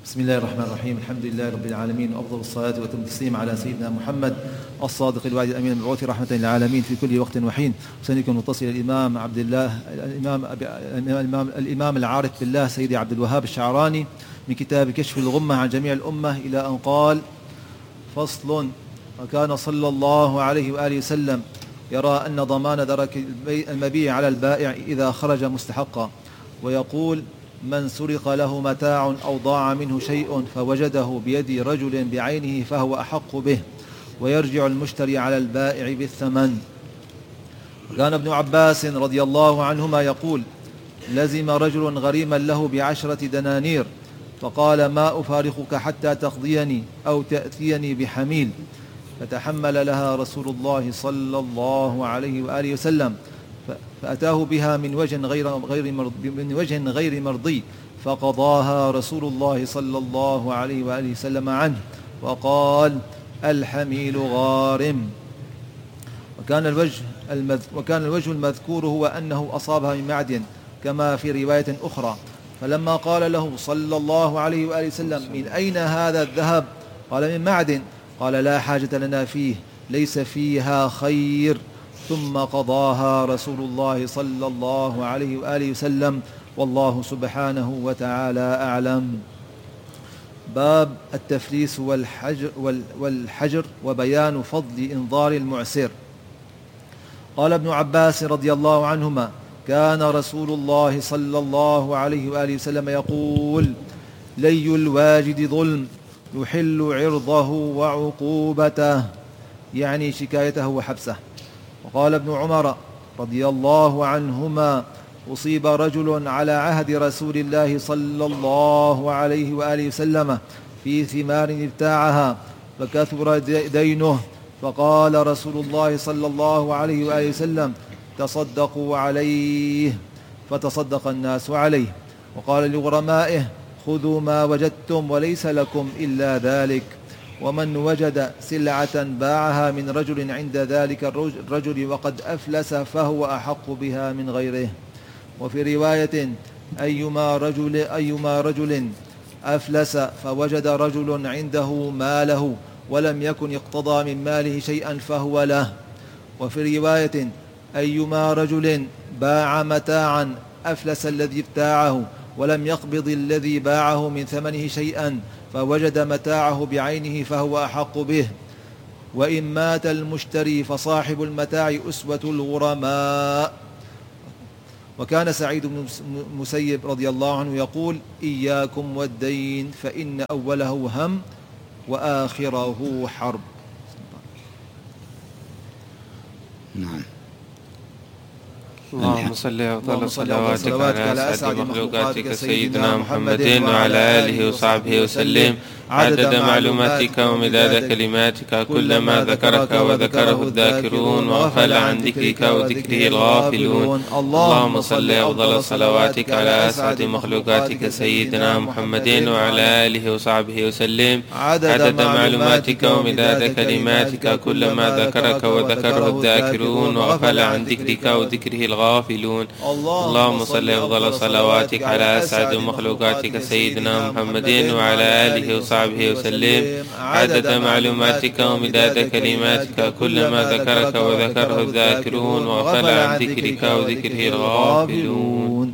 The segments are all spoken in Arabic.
بسم الله الرحمن الرحيم. الحمد لله رب العالمين، وأفضل الصلاة وأتم التسليم على سيدنا محمد الصادق الوعد الأمين المبعوث رحمة للعالمين في كل وقت وحين. وسنكون متصل الإمام عبد الله الإمام العارف بالله سيدي عبد الوهاب الشعراني من كتاب كشف الغمة عن جميع الأمة إلى أن قال: فصل. وكان صلى الله عليه وآله وسلم يرى أن ضمان درك المبيع على البائع إذا خرج مستحقا، ويقول: من سرق له متاع أو ضاع منه شيء فوجده بيد رجل بعينه فهو أحق به، ويرجع المشتري على البائع بالثمن. كان ابن عباس رضي الله عنهما يقول: لزم رجل غريما له ب10 دنانير فقال: ما أفارقك حتى تقضيني أو تأتيني بحميل، فتحمل لها رسول الله صلى الله عليه وآله وسلم، فأتاه بها من وجه غير مرضي، فقضاها رسول الله صلى الله عليه وآله وسلم عنه، وقال: الحميل غارم. وكان الوجه المذكور هو أنه أصابها من معدن كما في رواية أخرى. فلما قال له صلى الله عليه وآله وسلم: من أين هذا الذهب؟ قال: من معدن. قال: لا حاجة لنا فيه، ليس فيها خير. ثم قضاها رسول الله صلى الله عليه وآله وسلم، والله سبحانه وتعالى أعلم. باب التفليس والحجر وبيان فضل إنظار المعسر. قال ابن عباس رضي الله عنهما: كان رسول الله صلى الله عليه وآله وسلم يقول: لي الواجد ظلم يحل عرضه وعقوبته، يعني شكايته وحبسه. وقال ابن عمر رضي الله عنهما: أصيب رجل على عهد رسول الله صلى الله عليه وآله وسلم في ثمار ابتاعها فكثر دينه، فقال رسول الله صلى الله عليه وآله وسلم: تصدقوا عليه، فتصدق الناس عليه. وقال لغرمائه: خذوا ما وجدتم وليس لكم إلا ذلك. ومن وجد سلعة باعها من رجل عند ذلك الرجل وقد أفلس فهو أحق بها من غيره. وفي رواية: أيما رجل أفلس فوجد رجل عنده ماله ولم يكن اقتضى من ماله شيئا فهو له. وفي رواية: أيما رجل باع متاعا أفلس الذي ابتاعه ولم يقبض الذي باعه من ثمنه شيئا فوجد متاعه بعينه فهو أحق به. وإن مات المشتري فصاحب المتاع أسوة الغرماء. وكان سعيد بن المسيب رضي الله عنه يقول: إياكم والدين فإن أوله هم وآخره حرب. نعم. اللهم صل وسلم صلواتك على أسعد مخلوقاتك سيدنا محمد وعلى آله وصحبه وسلم، عدد معلوماتك ومداد كلماتك، كلما ذكرك وذكره الذاكرون وغفل عن ذكرك وذكره الغافلون. اللهم صل أفضل صلواتك على أسعد مخلوقاتك سيدنا محمد وعلى آله وصحبه وسلم، عدد معلوماتك ومداد كلماتك، كلما ذكرك وذكره الذاكرون وغفل عن ذكرك وذكره الغافلون. اللهم صل أفضل صلواتك على أسعد مخلوقاتك سيدنا محمد وعلى آله وصحبه وسلم، عدد معلوماتك ومداد كلماتك، كلما ذكرك وذكره الذاكرون وغفل عن ذكرك وذكره الغافلون.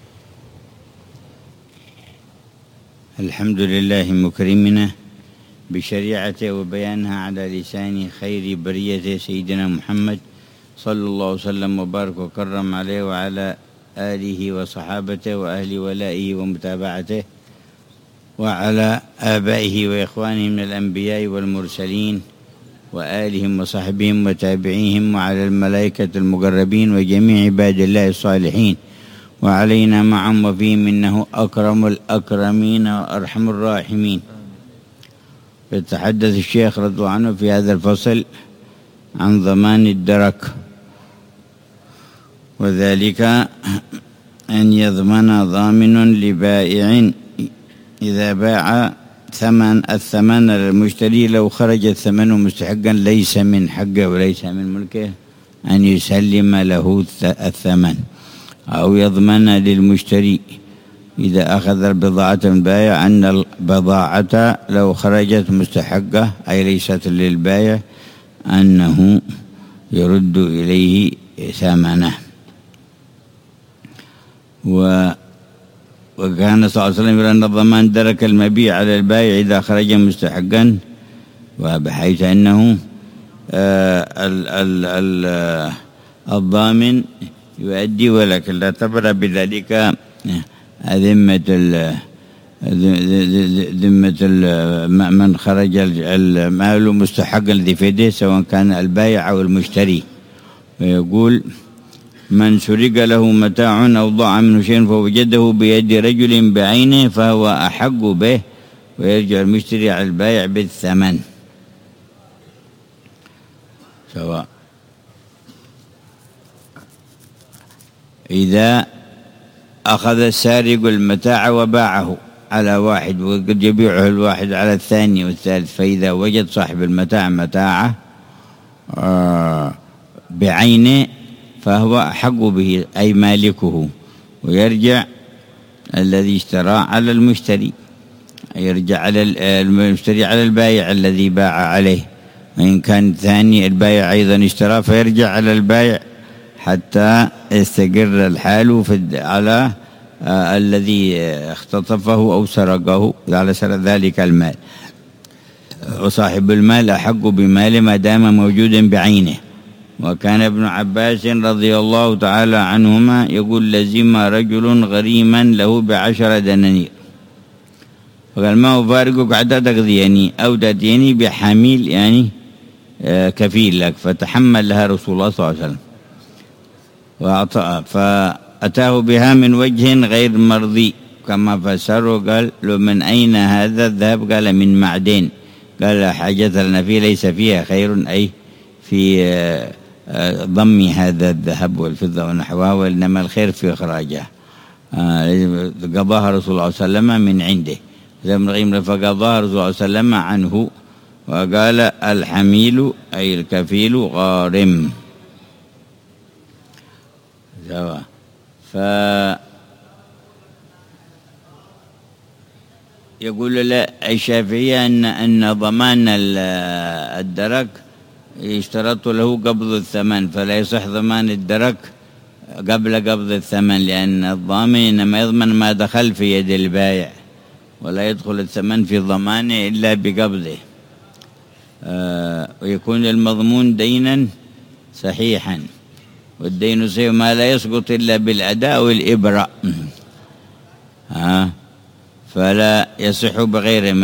الحمد لله مكرمنا بشريعته وبيانها على لسان خير بريته سيدنا محمد صلى الله وسلم وبارك وكرم عليه وعلى آله وصحابته وأهل ولائه ومتابعته، وعلى آبائه وإخوانه من الأنبياء والمرسلين وآلهم وصحبهم وتابعيهم، وعلى الملائكة المقربين وجميع عباد الله الصالحين، وعلينا معهم وفيهم إنه أكرم الأكرمين وأرحم الراحمين. يتحدث الشيخ رضي الله عنه في هذا الفصل عن ضمان الدرك، وذلك أن يضمن ضامن لبائع إذا باع الثمن للمشتري لو خرج الثمن مستحقا ليس من حقه وليس من ملكه أن يسلم له الثمن، أو يضمن للمشتري إذا أخذ البضاعة من البائع أن البضاعة لو خرجت مستحقة أي ليست للبائع أنه يرد إليه ثمنه. وكان صلى الله عليه وسلم يرى أن الضمان درك المبيع على البائع إذا خرج مستحقا، وبحيث أنه الضامن يؤدي، ولكن لا تبرأ بذلك ذمة من خرج المال مستحقا الذي في يده سواء كان البائع أو المشتري. ويقول: من سرق له متاع أو ضاع منه شيء فوجده بيد رجل بعينه فهو أحق به، ويرجع المشتري على البائع بالثمن سواء. إذا أخذ السارق المتاع وباعه على واحد وقد يبيعه الواحد على الثاني والثالث، فإذا وجد صاحب المتاع متاعه بعينه فهو أحق به أي مالكه، ويرجع الذي اشترى على المشتري، يرجع على المشتري على البائع الذي باع عليه. وإن كان ثاني البائع أيضا اشترى فيرجع على البائع حتى يستقر الحال على الذي اختطفه أو سرقه على ذلك المال، وصاحب المال أحق بماله ما دام موجودا بعينه. وكان ابن عباس رضي الله تعالى عنهما يقول: لزم رجل غريما له ب10 دنانير، فقال: ما هو فارقك حتى تقضيني أو تأتيني بحميل يعني كفيل لك، فتحمل لها رسول الله صلى الله عليه وسلم فأتاه بها من وجه غير مرضي كما فسره. قال له: من أين هذا الذهب؟ قال: من معدن. قال: لا حاجة لنا فيه، ليس فيها خير أي في ضم هذا الذهب والفضة ونحوها، وإنما الخير في إخراجه. قضاها رسول الله صلى الله عليه وسلم من عنده، فقضاها رسول الله صلى الله عليه وسلم عنه، وقال: الحميل أي الكفيل غارم. يقول لا الشافعية أن ضمان الدرك يشترط له قبض الثمن، فلا يصح ضمان الدرك قبل قبض الثمن، لأن الضامن إنما يضمن ما دخل في يد البائع، ولا يدخل الثمن في ضمانه إلا بقبضه. ويكون المضمون دينا صحيحا، والدين صحيح ما لا يسقط إلا بالأداء والإبراء، فلا يصح بغيره.